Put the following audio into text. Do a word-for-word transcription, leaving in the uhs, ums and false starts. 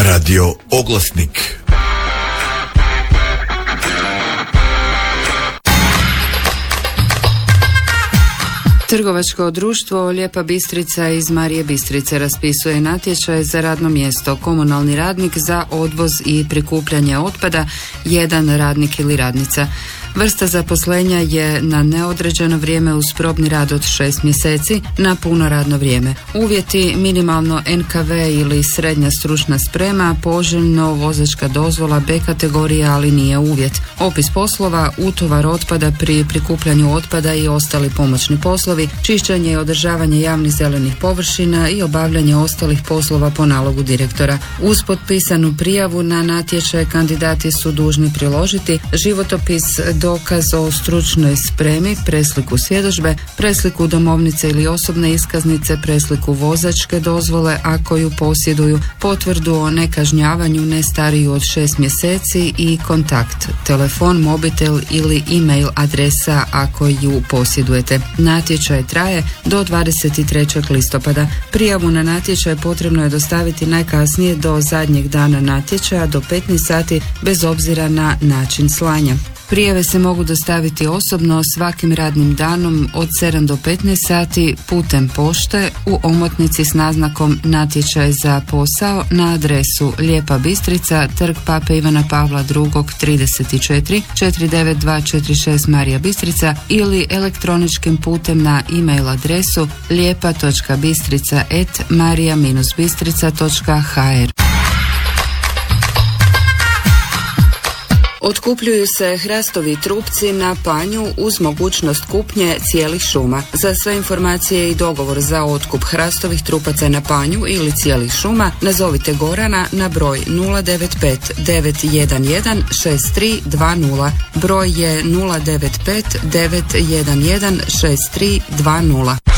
Radio Oglasnik. Trgovačko društvo Lijepa Bistrica iz Marije Bistrice raspisuje natječaj za radno mjesto komunalni radnik za odvoz i prikupljanje otpada, jedan radnik ili radnica. Vrsta zaposlenja je na neodređeno vrijeme uz probni rad od šest mjeseci na puno radno vrijeme. Uvjeti minimalno N K V ili srednja stručna sprema, poželjno vozačka dozvola B kategorija, ali nije uvjet. Opis poslova, utovar otpada pri prikupljanju otpada i ostali pomoćni poslovi, čišćenje i održavanje javnih zelenih površina i obavljanje ostalih poslova po nalogu direktora. Uz potpisanu prijavu na natječaj kandidati su dužni priložiti životopis, dokaz o stručnoj spremi, presliku svjedodžbe, presliku domovnice ili osobne iskaznice, presliku vozačke dozvole ako ju posjeduju, potvrdu o nekažnjavanju ne stariju od šest mjeseci i kontakt, telefon, mobitel ili e-mail adresa ako ju posjedujete. Natječaj traje do dvadeset trećeg listopada. Prijavu na natječaj potrebno je dostaviti najkasnije do zadnjeg dana natječaja do petnaest sati bez obzira na način slanja. Prijave se mogu dostaviti osobno svakim radnim danom od sedam do petnaest sati putem pošte u omotnici s naznakom natječaj za posao na adresu Lijepa Bistrica, Trg Pape Ivana Pavla drugog trideset četiri, četiri devet dva četiri šest Marija Bistrica ili elektroničkim putem na e-mail adresu lijepa točka bistrica at marija bistrica točka h r. Otkupljuju se hrastovi trupci na panju uz mogućnost kupnje cijelih šuma. Za sve informacije i dogovor za otkup hrastovih trupaca na panju ili cijelih šuma nazovite Gorana na broj nula devet pet devet jedan jedan šest tri dva nula. Broj je nula devet pet devet jedan jedan šest tri dva nula.